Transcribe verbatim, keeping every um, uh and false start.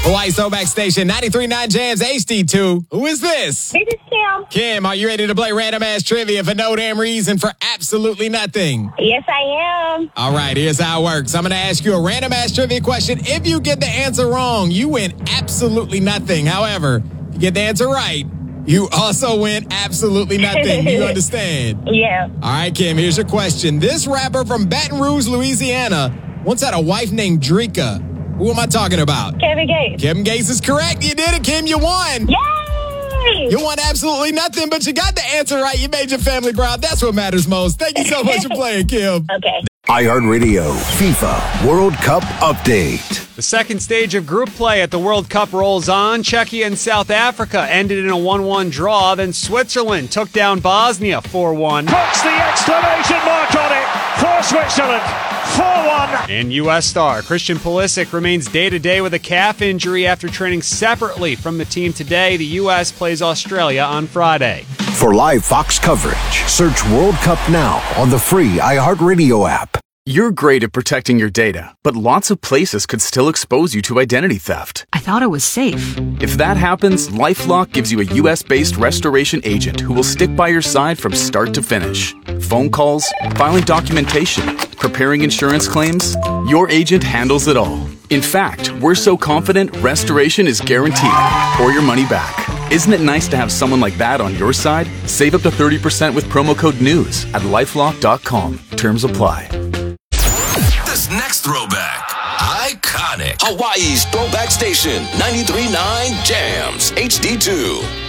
Hawaii Throwback Station, ninety-three point nine Jams H D two. Who is this? This is Kim. Kim, are you ready to play random ass trivia for no damn reason for absolutely nothing? Yes, I am. All right, here's how it works. I'm going to ask you a random ass trivia question. If you get the answer wrong, you win absolutely nothing. However, if you get the answer right, you also win absolutely nothing. You understand? Yeah. All right, Kim, here's your question. This rapper from Baton Rouge, Louisiana, once had a wife named Dreka. Who am I talking about? Kevin Gates. Kevin Gates is correct. You did it, Kim. You won. Yay! You won absolutely nothing, but you got the answer right. You made your family proud. That's what matters most. Thank you so much for playing, Kim. Okay. iHeartRadio FIFA World Cup Update. The second stage of group play at the World Cup rolls on. Czechia and South Africa ended in a one one draw. Then Switzerland took down Bosnia four one. Puts the exclamation mark on it for Switzerland. four one. And U S star Christian Pulisic remains day-to-day with a calf injury after training separately from the team today. The U S plays Australia on Friday. For live Fox coverage, search World Cup now on the free iHeartRadio app. You're great at protecting your data, but lots of places could still expose you to identity theft. I thought it was safe. If that happens, LifeLock gives you a U S-based restoration agent who will stick by your side from start to finish. Phone calls, filing documentation, preparing insurance claims, your agent handles it all. In fact, we're so confident restoration is guaranteed or your money back. Isn't it nice to have someone like that on your side? Save up to thirty percent with promo code NEWS at lifelock dot com. Terms apply. This next throwback, iconic. Hawaii's Throwback Station, ninety-three point nine Jams H D two.